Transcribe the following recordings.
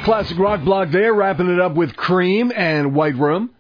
Classic Rock Block there, wrapping it up with Cream and White Room.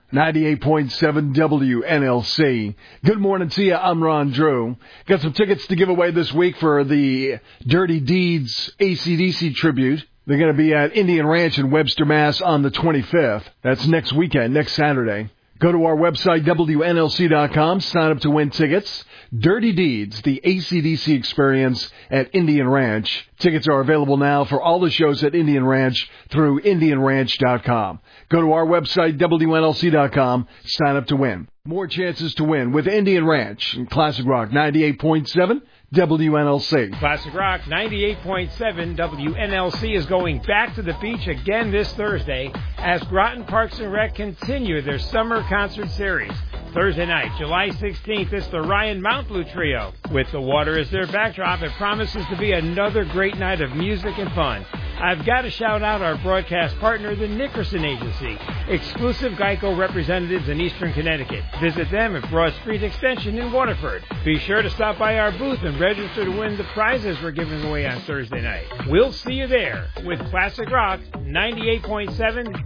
98.7 WNLC. Good morning to you. I'm Ron Drew. Got some tickets to give away this week for the Dirty Deeds AC/DC tribute. They're going to be at Indian Ranch in Webster, Mass. on the 25th. That's next weekend, next Saturday. Go to our website, WNLC.com. Sign up to win tickets. Dirty Deeds, the AC/DC experience at Indian Ranch. Tickets are available now for all the shows at Indian Ranch through IndianRanch.com. Go to our website, WNLC.com. Sign up to win. More chances to win with Indian Ranch and Classic Rock 98.7 WNLC. Classic Rock 98.7 WNLC is going back to the beach again this Thursday as Groton Parks and Rec continue their summer concert series. Thursday night, July 16th, it's the Ryan Mount Blue Trio. With the water as their backdrop, it promises to be another great night of music and fun. I've got to shout out our broadcast partner, the Nickerson Agency, exclusive Geico representatives in Eastern Connecticut. Visit them at Broad Street Extension in Waterford. Be sure to stop by our booth and register to win the prizes we're giving away on Thursday night. We'll see you there with Classic Rock 98.7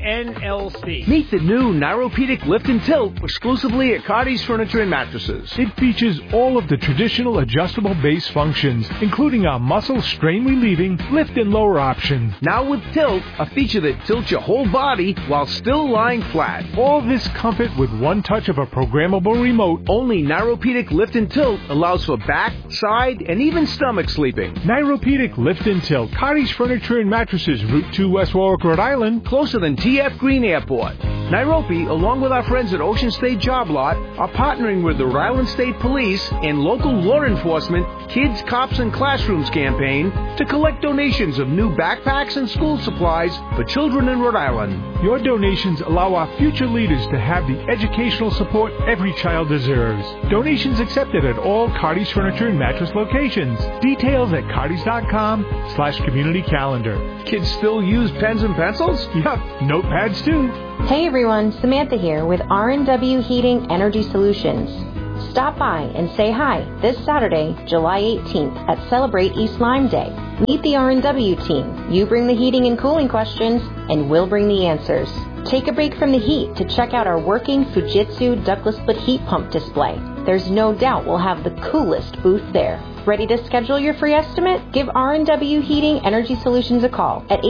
WNLC. Meet the new Neuropedic Lift and Tilt exclusively at Cardi's Furniture and Mattresses. It features all of the traditional adjustable base functions, including our muscle strain relieving lift and lower option. Now with Tilt, a feature that tilts your whole body while still lying flat. All this comfort with one touch of a programmable remote. Only Neuropedic Lift and Tilt allows for back, side, and even stomach sleeping. Neuropedic Lift and Tilt, Cardi's Furniture and Mattresses, Route 2, West Warwick, Rhode Island. Closer than TF Green Airport. Nairobi, along with our friends at Ocean State Job Lot, are partnering with the Rhode Island State Police and local law enforcement Kids, Cops, and Classrooms campaign to collect donations of new backpacks and school supplies for children in Rhode Island. Your donations allow our future leaders to have the educational support every child deserves. Donations accepted at all Cardi's Furniture and Mattress locations. Details at cardis.com/community calendar. Kids still use pens and pencils? Yup, notepads too. Hey everyone, Samantha here with R&W Heating Energy Solutions. Stop by and say hi this Saturday, July 18th at Celebrate East Lyme Day. Meet the R&W team. You bring the heating and cooling questions, and we'll bring the answers. Take a break from the heat to check out our working Fujitsu ductless split heat pump display. There's no doubt we'll have the coolest booth there. Ready to schedule your free estimate? Give R&W Heating Energy Solutions a call at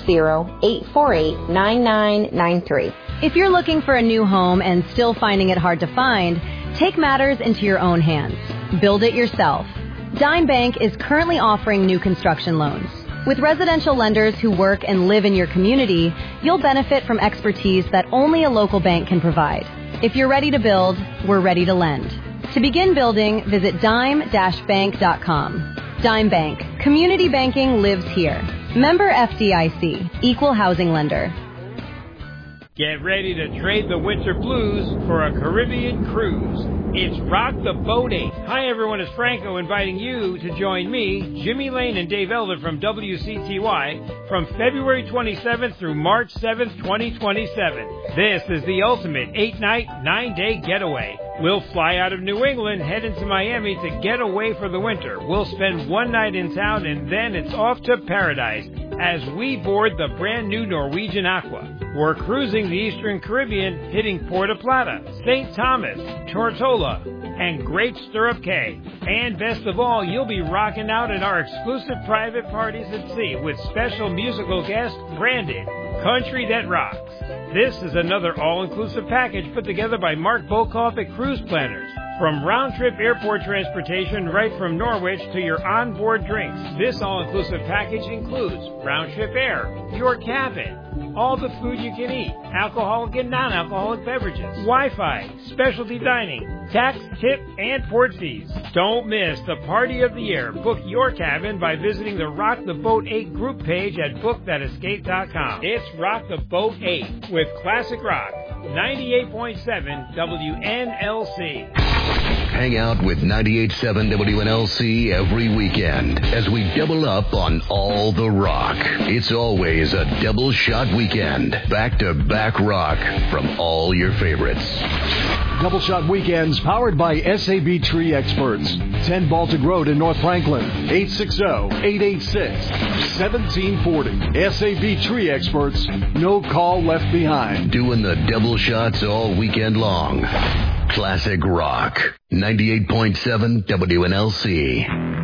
860-848-9993. If you're looking for a new home and still finding it hard to find, take matters into your own hands. Build it yourself. Dime Bank is currently offering new construction loans. With residential lenders who work and live in your community, you'll benefit from expertise that only a local bank can provide. If you're ready to build, we're ready to lend. To begin building, visit dime-bank.com. Dime Bank. Community banking lives here. Member FDIC. Equal housing lender. Get ready to trade the winter blues for a Caribbean cruise. It's Rock the Boat 8. Hi everyone, it's Franco inviting you to join me, Jimmy Lane and Dave Elder from WCTY from February 27th through March 7th, 2027. This is the ultimate 8-night, 9-day getaway. We'll fly out of New England, head into Miami to get away for the winter. We'll spend one night in town and then it's off to paradise as we board the brand new Norwegian Aqua. We're cruising the Eastern Caribbean, hitting Puerto Plata, St. Thomas, Tortola, and Great Stirrup Cay. And best of all, you'll be rocking out at our exclusive private parties at sea with special musical guest, Brandon, Country That Rocks. This is another all-inclusive package put together by Mark Bokoff at Cruise Planners. From round-trip airport transportation right from Norwich to your onboard drinks, this all-inclusive package includes round-trip air, your cabin, all the food you can eat, alcoholic and non-alcoholic beverages, Wi-Fi, specialty dining, tax, tip, and port fees. Don't miss the party of the year. Book your cabin by visiting the Rock the Boat 8 group page at bookthanescape.com. It's Rock the Boat 8 with Classic Rock 98.7 WNLC. Hang out with 98.7 WNLC every weekend as we double up on all the rock. It's always a double shot weekend. Back-to-back rock from all your favorites. Double Shot Weekends powered by SAB Tree Experts. 10 Baltic Road in North Franklin. 860-886-1740. SAB Tree Experts. No call left behind. Doing the double shots all weekend long. Classic Rock. 98.7 WNLC.